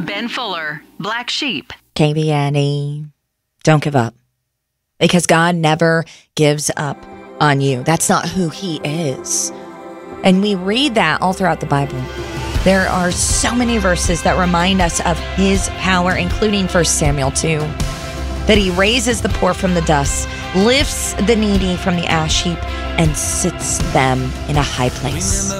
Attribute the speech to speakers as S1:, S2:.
S1: Ben Fuller, Black Sheep.
S2: KBNE, don't give up. Because God never gives up on you. That's not who he is. And we read that all throughout the Bible. There are so many verses that remind us of his power, including 1 Samuel 2. That he raises the poor from the dust, lifts the needy from the ash heap, and sits them in a high place.